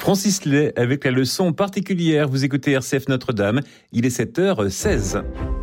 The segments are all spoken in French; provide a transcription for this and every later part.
Francis Lay avec la leçon particulière. Vous écoutez RCF Notre-Dame, il est 7h16.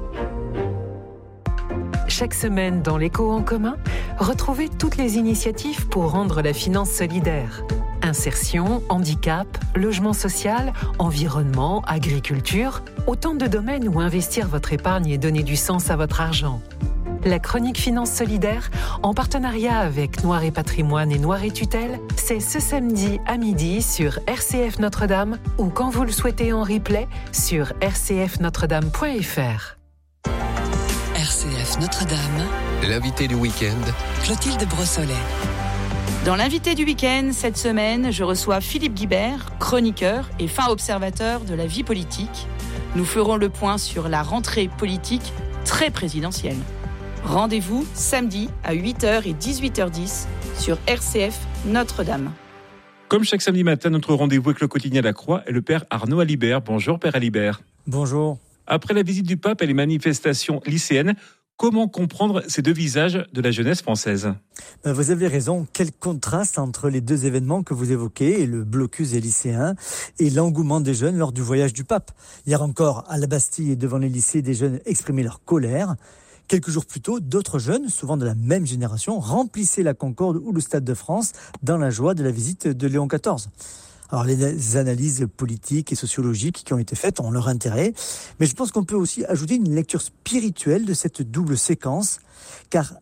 Chaque semaine dans l'Écho en commun, retrouvez toutes les initiatives pour rendre la finance solidaire. Insertion, handicap, logement social, environnement, agriculture, autant de domaines où investir votre épargne et donner du sens à votre argent. La chronique Finance Solidaire, en partenariat avec Noir et Patrimoine et Noir et Tutelle, c'est ce samedi à midi sur RCF Notre-Dame ou quand vous le souhaitez en replay sur rcfnotredame.fr. RCF Notre-Dame, l'invité du week-end, Clotilde Brossolet. Dans l'invité du week-end, cette semaine, je reçois Philippe Guibert, chroniqueur et fin observateur de la vie politique. Nous ferons le point sur la rentrée politique très présidentielle. Rendez-vous samedi à 8h et 18h10 sur RCF Notre-Dame. Comme chaque samedi matin, notre rendez-vous avec le quotidien La Croix est le père Arnaud Alibert. Bonjour père Alibert. Bonjour. Après la visite du pape et les manifestations lycéennes, comment comprendre ces deux visages de la jeunesse française ? Vous avez raison, quel contraste entre les deux événements que vous évoquez, le blocus des lycéens et l'engouement des jeunes lors du voyage du pape. Hier encore, à la Bastille et devant les lycées, des jeunes exprimaient leur colère. Quelques jours plus tôt, d'autres jeunes, souvent de la même génération, remplissaient la Concorde ou le Stade de France dans la joie de la visite de Léon XIV. Alors les analyses politiques et sociologiques qui ont été faites ont leur intérêt, mais je pense qu'on peut aussi ajouter une lecture spirituelle de cette double séquence, car